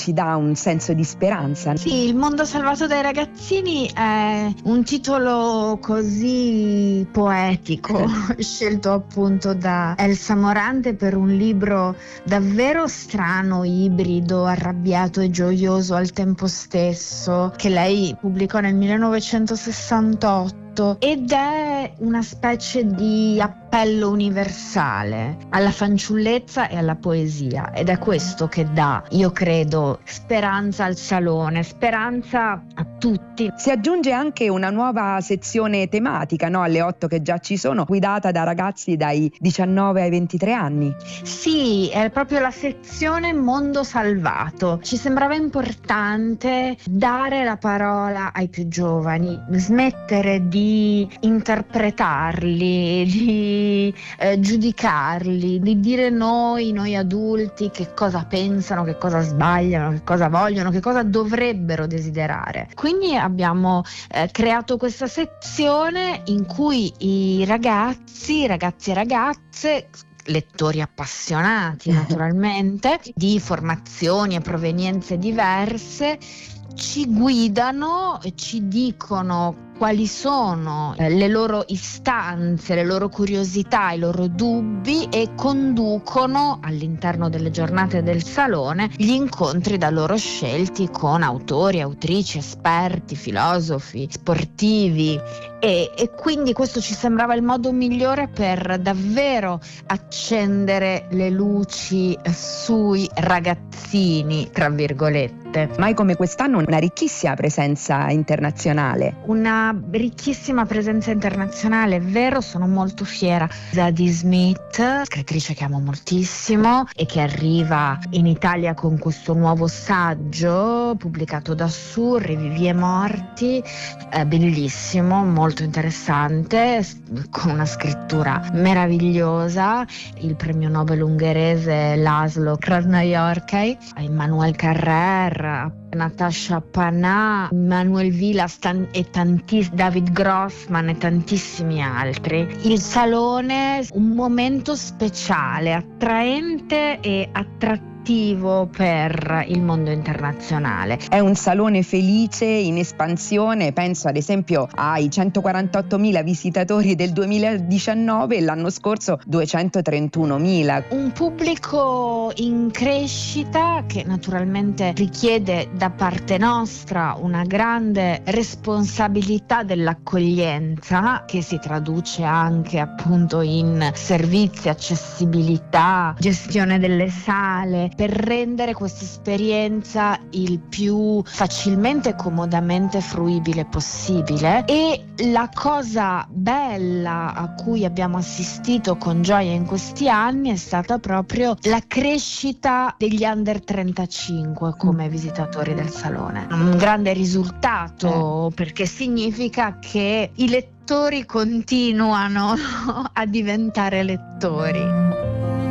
ci dà un senso di speranza. Sì, Il mondo salvato dai ragazzini è un titolo così poetico, scelto appunto da Elsa Morante per un libro davvero strano, ibrido, arrabbiato e gioioso al tempo stesso, che lei pubblicò nel 1968. Ed è una specie di appello universale alla fanciullezza e alla poesia, ed è questo che dà, io credo, speranza al salone, speranza a tutti. Si aggiunge anche una nuova sezione tematica, no? Alle 8 che già ci sono, guidata da ragazzi dai 19 ai 23 anni. Sì, è proprio la sezione Mondo Salvato. Ci sembrava importante dare la parola ai più giovani, smettere di interpretarli, di giudicarli, di dire noi adulti che cosa pensano, che cosa sbagliano, che cosa vogliono, che cosa dovrebbero desiderare. Quindi abbiamo creato questa sezione in cui i ragazzi e ragazze, lettori appassionati naturalmente, di formazioni e provenienze diverse, ci guidano e ci dicono quali sono le loro istanze, le loro curiosità, i loro dubbi, e conducono all'interno delle giornate del salone gli incontri da loro scelti con autori, autrici, esperti, filosofi, sportivi, e quindi questo ci sembrava il modo migliore per davvero accendere le luci sui ragazzini, tra virgolette. Mai come quest'anno una ricchissima presenza internazionale. Una ricchissima presenza internazionale, è vero, sono molto fiera. Zadie Smith, scrittrice che amo moltissimo e che arriva in Italia con questo nuovo saggio pubblicato da Surri, Vivi e Morti, bellissimo, molto interessante, con una scrittura meravigliosa. Il premio Nobel ungherese Laszlo Krasznahorkai, Emmanuel Carrère, Natasha Panà, Manuel Vilas e David Grossman e tantissimi altri. Il salone, un momento speciale, attraente e attrattivo per il mondo internazionale. È un salone felice, in espansione. Penso ad esempio ai 148.000 visitatori del 2019 e l'anno scorso 231.000. Un pubblico in crescita che naturalmente richiede da parte nostra una grande responsabilità dell'accoglienza, che si traduce anche appunto in servizi, accessibilità, gestione delle sale, per rendere questa esperienza il più facilmente e comodamente fruibile possibile. E la cosa bella a cui abbiamo assistito con gioia in questi anni è stata proprio la crescita degli under 35 come visitatori del salone. Un grande risultato, perché significa che i lettori continuano a diventare lettori.